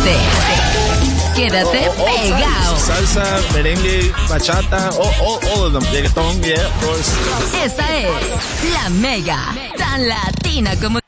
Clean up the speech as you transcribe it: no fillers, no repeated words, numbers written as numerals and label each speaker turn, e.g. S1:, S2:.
S1: Quédate pegado.
S2: Salsa, merengue, bachata, all of them. Reggaeton, yeah, of course.
S1: Esta es la Mega, tan latina como